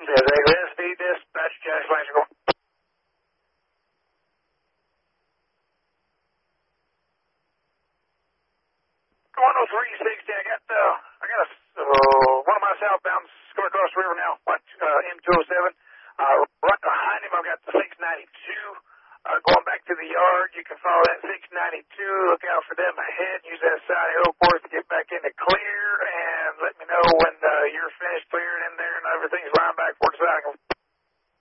This speed dispatch, Josh Electrical. 10360. I got one of my southbounds coming across the river now. Watch M207. Right behind him, I've got the 692. Going back to the yard, you can follow that 692. Look out for them ahead. Use that side hill